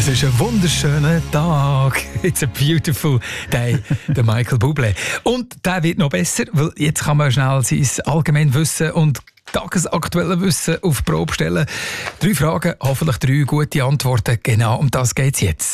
Es ist ein wunderschöner Tag. It's a beautiful day. Der Michael Bublé. Und der wird noch besser, weil jetzt kann man schnell sein Allgemeinwissen und tagesaktuelle Wissen auf die Probe stellen. 3 Fragen, hoffentlich 3 gute Antworten. Genau um das geht's jetzt.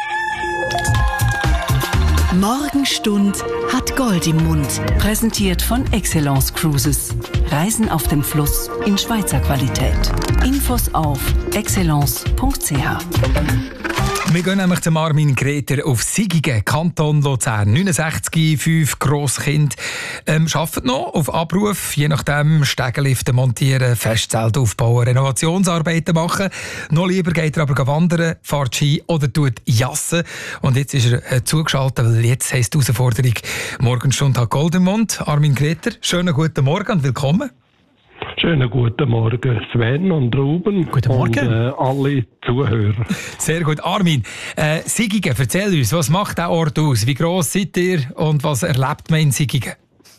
Morgenstund hat Gold im Mund. Präsentiert von Excellence Cruises. Reisen auf dem Fluss in Schweizer Qualität. Infos auf excellence.ch. Wir gehen nämlich zum Armin Greter auf Sigigen, Kanton Luzern. 69, 5 Grosskind. Arbeitet noch auf Abruf, je nachdem Stegenlifte montieren, Festzelt aufbauen, Renovationsarbeiten machen. Noch lieber geht er aber wandern, fährt Ski oder tut Jassen. Und jetzt ist er zugeschaltet, weil jetzt heisst die Herausforderung Morgenstunde hat Gold im Mund. Armin Greter, schönen guten Morgen und willkommen. Schönen guten Morgen, Sven und Ruben. Guten Morgen. Und alle Zuhörer. Sehr gut. Armin, Sigigen, erzähl uns, was macht der Ort aus? Wie gross seid ihr und was erlebt man in Sigigen?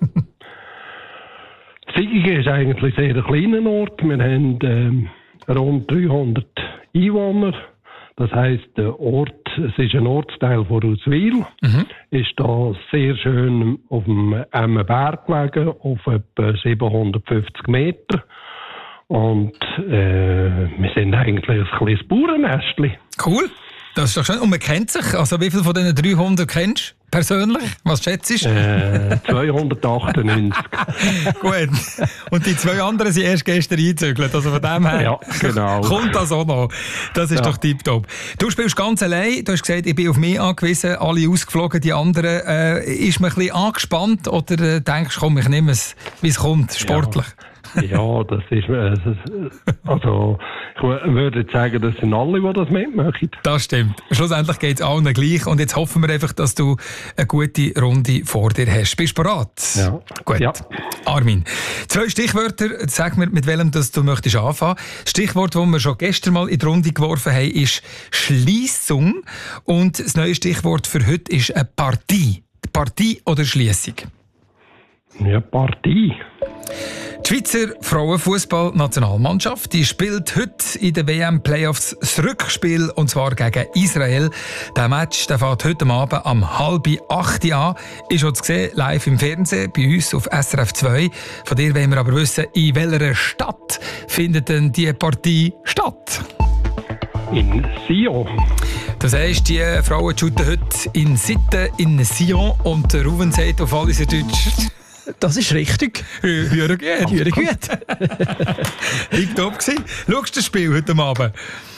Sigigen ist eigentlich ein sehr kleiner Ort. Wir haben rund 300 Einwohner. Das heisst, der Ort, es ist ein Ortsteil von Ruswil, ist da sehr schön auf dem Emmenberg gelegen, auf etwa 750 Meter. Und wir sind eigentlich ein kleines Bauernästchen. Cool, das ist doch schön. Und man kennt sich. Also wie viele von diesen 300 kennst du persönlich? Was schätzt du? 298. Gut. Und die 2 anderen sind erst gestern eingezügelt. Also von dem her ja, genau. Kommt das auch noch. Das ist doch tipptopp. Du spielst ganz allein. Du hast gesagt, ich bin auf mich angewiesen. Alle ausgeflogen, die anderen. Ist man ein bisschen angespannt oder denkst du, komm, ich nehme es, wie es kommt, sportlich? Ja, das ist, also, ich würde jetzt sagen, das sind alle, die das mitmachen. Das stimmt. Schlussendlich geht es allen gleich. Und jetzt hoffen wir einfach, dass du eine gute Runde vor dir hast. Bist du bereit? Ja. Gut. Ja. Armin, 2 Stichwörter. Sag mir, mit welchem du möchtest anfangen. Das Stichwort, das wir schon gestern mal in die Runde geworfen haben, ist Schliessung. Und das neue Stichwort für heute ist eine Partie. Partie oder Schliessung? Ja, Partie. Die Schweizer Frauenfußball-Nationalmannschaft die spielt heute in den WM-Playoffs das Rückspiel, und zwar gegen Israel. Der Match der fährt heute Abend um 7:30 an. Ist schon zu sehen, live im Fernsehen, bei uns auf SRF 2. Von dir wollen wir aber wissen, in welcher Stadt findet denn diese Partie statt? In Sion. Das heisst, die Frauen shooten heute in Sitten, in Sion, und Ruben sagt auf alles in Deutsch... Das ist richtig. Hüre gut. Hüre gut. Tipptopp gewesen. Schaust du das Spiel heute Abend?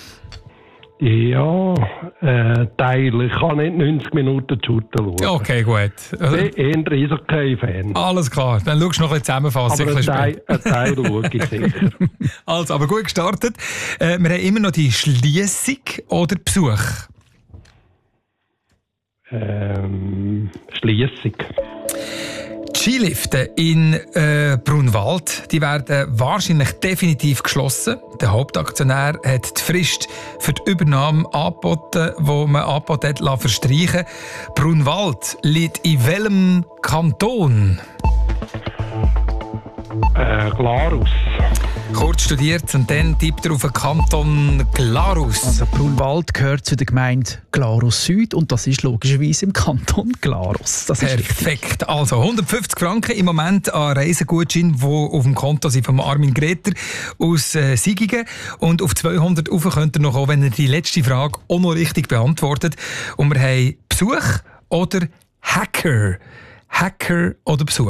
Ja, Teil. Ich kann nicht 90 Minuten shooten schauen. Okay, gut. Ich bin eher Eishockey-Fan. Alles klar. Dann schaust du noch ein bisschen zusammenfassen. Aber ein Teil schaue ich sicher. Also, aber gut gestartet. Wir haben immer noch die Schliessung oder Besuch? Schliessung. Die Skilifte in Brunwald die werden wahrscheinlich definitiv geschlossen. Der Hauptaktionär hat die Frist für die Übernahme angeboten, die man angeboten hat, verstreichen. Brunwald liegt in welchem Kanton? Glarus. Kurz studiert und dann tippt er auf den Kanton Glarus. Also Brunwald gehört zu der Gemeinde Glarus Süd und das ist logischerweise im Kanton Glarus. Das ist perfekt. Richtig. Also 150 Franken im Moment an Reisegutschein, die auf dem Konto sind von Armin Greter aus Sigigen. Und auf 200 rauf könnt ihr noch kommen, wenn ihr die letzte Frage auch noch richtig beantwortet. Und wir haben Besuch oder Hacker. Hacker oder Besuch?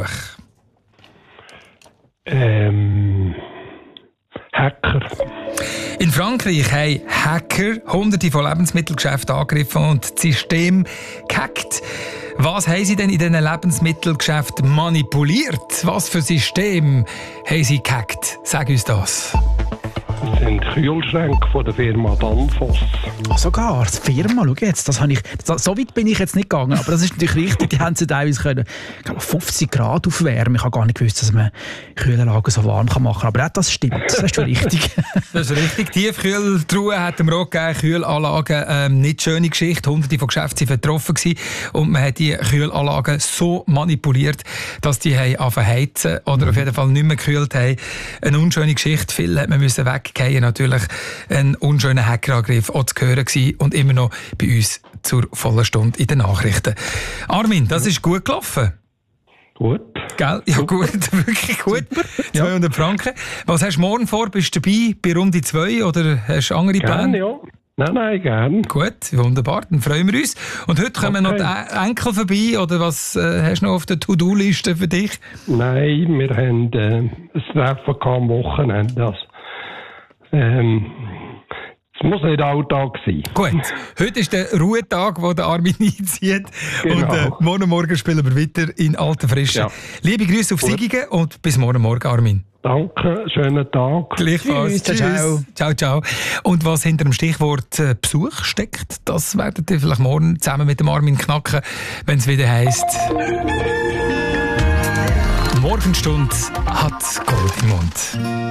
Hacker. In Frankreich haben Hacker Hunderte von Lebensmittelgeschäften angegriffen und das System gehackt. Was haben sie denn in diesen Lebensmittelgeschäften manipuliert? Was für System haben sie gehackt? Sag uns das. Das sind Kühlschränke von der Firma Danfoss. Sogar, die Firma, schau jetzt, das habe ich, so weit bin ich jetzt nicht gegangen, aber das ist natürlich richtig, die haben sie teilweise können, 50 Grad aufwärmen. Ich habe gar nicht gewusst, dass man Kühlanlagen so warm machen kann, aber auch das stimmt, das ist schon richtig. Das ist richtig, Tiefkühltruhen hat dem Rock gegeben, Kühlanlagen, nicht schöne Geschichte, Hunderte von Geschäften waren betroffen gewesen und man hat die Kühlanlagen so manipuliert, dass die angefangen heizen oder auf jeden Fall nicht mehr gekühlt haben. Eine unschöne Geschichte, viel hat man müssen Weggehen natürlich ein unschöner Hackerangriff auch zu hören gewesen und immer noch bei uns zur vollen Stunde in den Nachrichten. Armin, das ist gut gelaufen. Gut. Gell? Ja gut, wirklich gut. 200 Franken. Was hast du morgen vor? Bist du dabei bei Runde 2 oder hast du andere Pläne? Gerne, ja. Nein, gerne. Gut, wunderbar, dann freuen wir uns. Und heute kommen noch die Enkel vorbei, oder was hast du noch auf der To-Do-Liste für dich? Nein, wir haben ein Treffen am Wochenende. Es muss nicht Alltag sein. Gut, heute ist der Ruhetag, wo der Armin einzieht. Genau. Und morgen spielen wir weiter in alter Frische. Ja. Liebe Grüße auf Sigigen und bis morgen, Armin. Danke, schönen Tag. Gleichfalls. Tschüss. Ciao. Und was hinter dem Stichwort Besuch steckt, das werdet ihr vielleicht morgen zusammen mit dem Armin knacken, wenn es wieder heisst: Morgenstunde hat Gold im Mund.